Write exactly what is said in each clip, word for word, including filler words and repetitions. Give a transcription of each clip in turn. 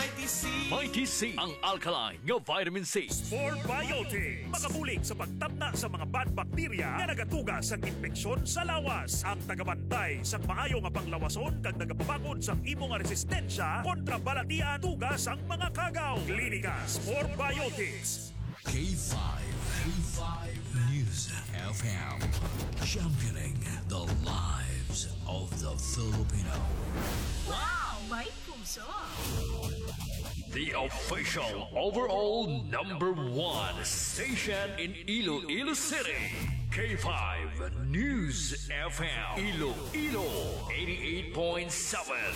Mighty C. Mighty C, ang alkaline nga vitamin C. Sport Biotic, makabulig sa pagtabna sa mga bad bacteria na nagatuga sa infeksyon sa lawas. Ang tagabantay sa maayo nga panglawason kag nagapabakod sa imong nga resistensya kontra balatian tugas ang mga kagaw. Klinika Sport Biotics. K five, K five News F M, championing the lives of the Filipino. Wow! May puso! The official overall number one station in Iloilo City. K five News F M. Iloilo eighty-eight point seven.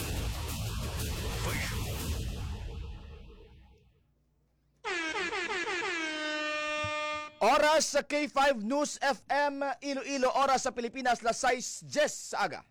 Oras sa K five News F M Iloilo, oras sa Pilipinas, las sais Jess sa aga.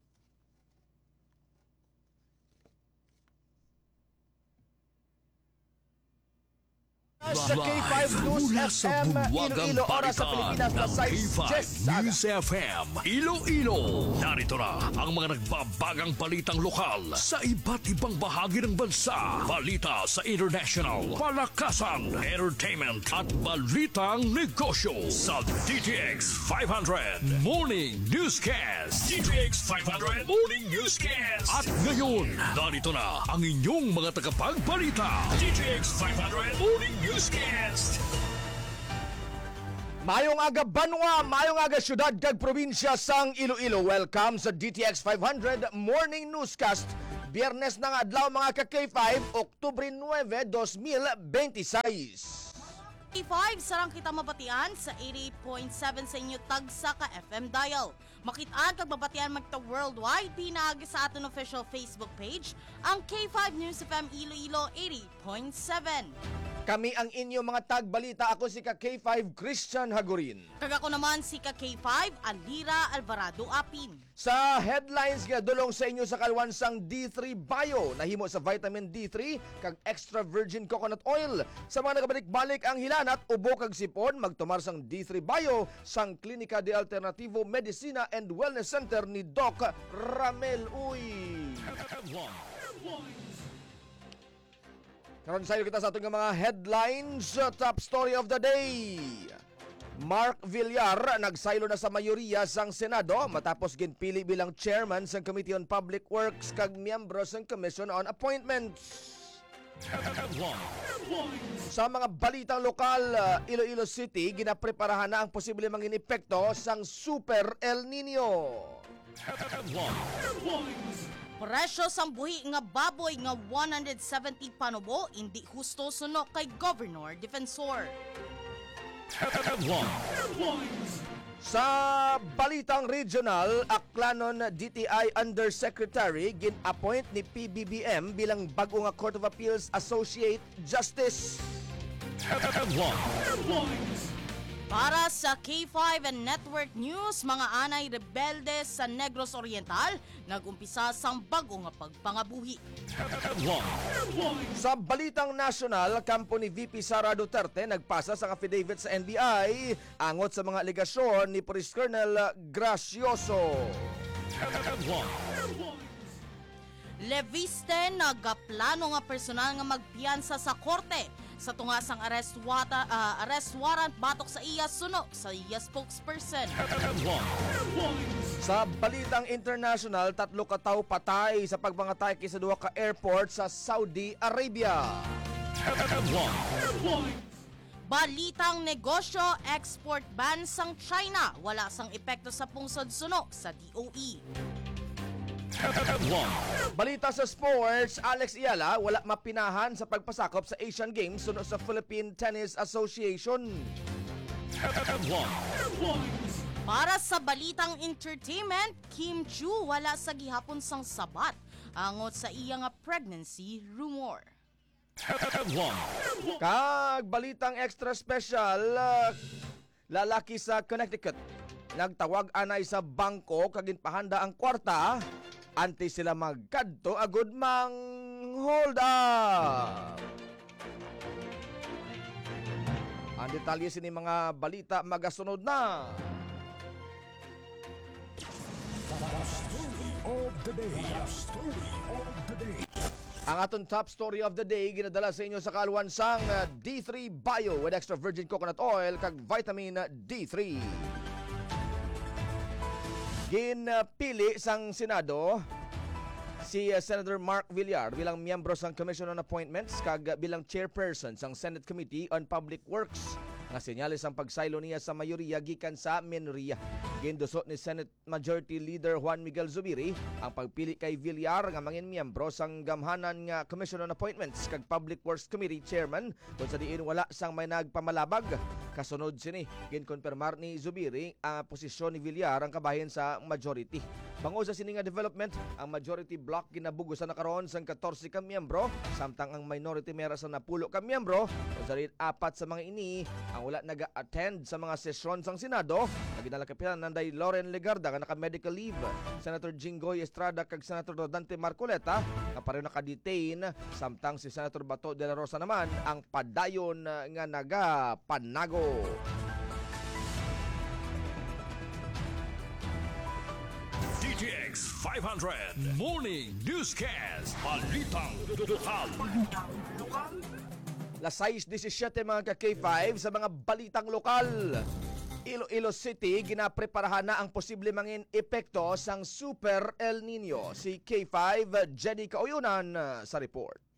Sa K five News mula F sa M buwagang Iloilo, oras sa balikan Pilipinas, las ng sais K five Jess sa aga. News F M Iloilo. Narito na ang mga nagbabagang balitang lokal sa iba't ibang bahagi ng bansa. Balita sa international, palakasan, entertainment at balitang negosyo sa D T X five hundred Morning Newscast. D T X five hundred Morning Newscast. At ngayon, narito na ang inyong mga tagapagbalita. D T X five hundred Morning Newscast. Mayong aga Banwa, mayong aga syudad kag probinsya sang Iloilo. Welcome sa D T X five hundred Morning Newscast. Biyernes na nga adlaw mga ka K five, Oktubre nine, twenty twenty-six. K five, sarang kita mabatian sa eighty-eight point seven sa inyo tagsa ka F M dial. Makitaan kag mabatian magta worldwide, pinaagi sa aton official Facebook page, ang K five News F M Iloilo eighty point seven. Kami ang inyong mga tagbalita. Ako si ka K five Christian Hagurin. Kag ako naman si ka K five Alira Alvarado Apin. Sa headlines nga dulong sa inyo sa kalwansang D three Bio, nahimo sa vitamin D three kag extra virgin coconut oil. Sa mga nagabalik-balik ang hilanat, ubo kag sipon, magtumar sang D three Bio sang Klinika de Alternativo Medicina and Wellness Center ni Doc Ramel Uy. Karon sayo kita sa atong mga headlines. Top story of the day. Mark Villar nagsaylo na sa mayoriya sang Senado matapos ginpili bilang chairman sang Committee on Public Works kag miyembro sang Commission on Appointments. Sa mga balitang lokal, Iloilo City ginapreparahan na ang posible mangin epekto sang Super El Nino. Presyo sang buhi nga baboy nga one hundred seventy panubo hindi husto suno kay Governor Defensor. Sa balitang regional, Aklanon D T I Undersecretary gin-appoint ni P B B M bilang bago nga Court of Appeals Associate Justice. Para sa K five and Network News, mga anay rebelde sa Negros Oriental nagumpisa sang bago nga pagpangabuhi. Sa balitang nasyonal, kampo ni V P Sara Duterte nagpasa sa affidavit sa N B I angot sa mga alegasyon ni Police Colonel Gracioso. Leviste nagaplano nga personal nga magpiyansa sa korte sa tungasang arrest, wata, uh, arrest warrant batok sa iya suno sa iya spokesperson. Sa balitang international, tatlo ka tawo patay sa pagbangatay sa duha ka airport sa Saudi Arabia. Balitang negosyo, export ban sang China, wala sang epekto sa pungsod suno sa D O E. Balita sa sports, Alex Iala wala mapinahan sa pagpasakop sa Asian Games suno sa Philippine Tennis Association. Para sa balitang entertainment, Kim Chu wala sa gihapon sang sabat angot sa iya nga pregnancy rumor. Kag balitang extra special, uh, lalaki sa Connecticut nagtawag anay sa bangko kag ginpahanda ang kwarta anti sila magkadto agud mang hold up. Ang detalye sini mga balita magasunod na. The story of the day. The story of the day. Ang aton top story of the day ginadala sa inyo sa kalwansang uh, D three Bio with extra virgin coconut oil kag vitamin D three. Ginpili sang Senado si uh, Senator Mark Villar bilang miyembro sang Commission on Appointments kag uh, bilang chairperson sang Senate Committee on Public Works. Nga senyales ang pagsaylo niya sa mayoriya gikan sa minoriya. Gindusot ni Senate Majority Leader Juan Miguel Zubiri ang pagpili kay Villar nga mangin miyembro sang gamhanan nga Commission on Appointments kag Public Works Committee Chairman kung sa diin wala sang may nagpamalabag. Kasunod sini, ginkonfirmar ni Zubiri ang posisyon ni Villar ang kabahin sa majority. Bango sa sini nga development, ang majority block ginabugo sa nakaroon sang fourteen ka miyembro, samtang ang minority mera sa napulo ka miyembro. Kung sa diin apat sa mga ini ang wala naga-attend sa mga sesyon sang Senado, na ginalakapitan nanday Loren Legarda nga naka-medical leave, Senator Jinggoy Estrada kag Senator Rodante Marcoleta nga pareho naka-detain, samtang si Senator Bato de la Rosa naman ang padayon nga naga-panago. D T X five hundred Morning Newscast. Balitang lokal. Las sais diecisiete mga ka-K five sa mga balitang lokal. Iloilo City ginapreparahan na ang posible mangin epekto sang Super El Nino. Si K five Jenny Kauyunan sa report.